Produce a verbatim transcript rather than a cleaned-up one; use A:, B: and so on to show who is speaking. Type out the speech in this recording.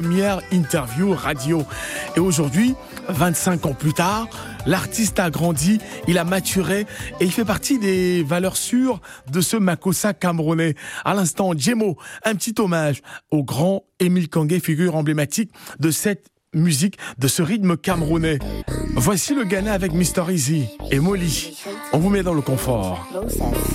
A: Première interview radio. Et aujourd'hui, vingt-cinq ans plus tard, l'artiste a grandi, il a maturé et il fait partie des valeurs sûres de ce Makossa camerounais. À l'instant, Djemo, un petit hommage au grand Émile Kangué, figure emblématique de cette musique, de ce rythme camerounais. Voici le Ghana avec Mister Easy et Molly. On vous met dans le confort.